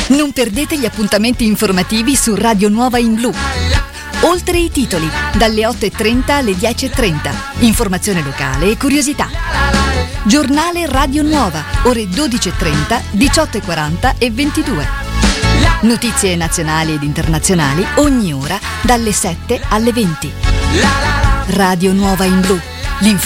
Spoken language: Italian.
Non perdete gli appuntamenti informativi su Radio Nuova in Blu. Oltre i titoli, dalle 8.30 alle 10.30. Informazione locale e curiosità. Giornale Radio Nuova, ore 12.30, 18.40 e 22. Notizie nazionali ed internazionali ogni ora dalle 7 alle 20. Radio Nuova in Blu.